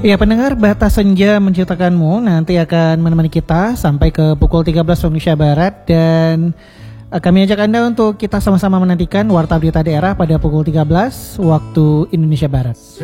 Ya pendengar, Batas Senja Menciptakanmu nanti akan menemani kita sampai ke pukul 13 waktu Indonesia Barat. Dan kami ajak Anda untuk kita sama-sama menantikan Warta Berita Daerah pada pukul 13 waktu Indonesia Barat.